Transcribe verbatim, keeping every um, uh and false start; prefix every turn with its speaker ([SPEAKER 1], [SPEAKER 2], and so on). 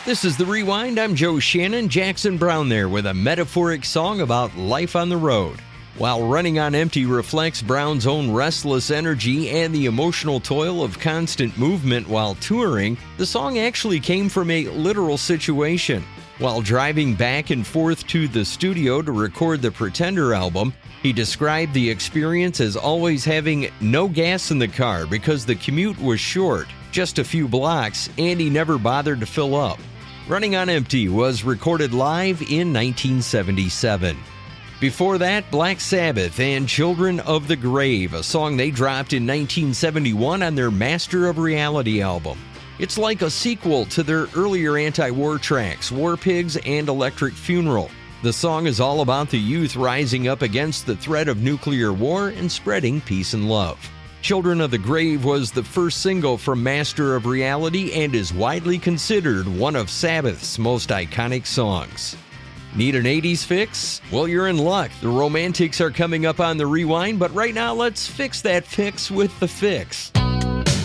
[SPEAKER 1] This is The Rewind. I'm Joe Shannon. Jackson Brown there with a metaphoric song about life on the road. While Running on Empty reflects Brown's own restless energy and the emotional toil of constant movement while touring, the song actually came from a literal situation. While driving back and forth to the studio to record the Pretender album, he described the experience as always having no gas in the car because the commute was short, just a few blocks, and he never bothered to fill up. Running on Empty was recorded live in nineteen seventy-seven. Before that, Black Sabbath and Children of the Grave, a song they dropped in nineteen seventy-one on their Master of Reality album. It's like a sequel to their earlier anti-war tracks, War Pigs and Electric Funeral. The song is all about the youth rising up against the threat of nuclear war and spreading peace and love. Children of the Grave was the first single from Master of Reality and is widely considered one of Sabbath's most iconic songs. Need an eighties fix? Well, you're in luck. The Romantics are coming up on The Rewind, but right now let's fix that fix with the fix.